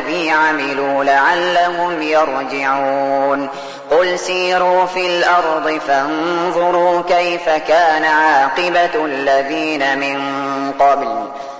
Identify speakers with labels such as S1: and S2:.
S1: الذي عملوا لعلهم يرجعون قل سيروا في الأرض فانظروا كيف كان عاقبة الذين من قبل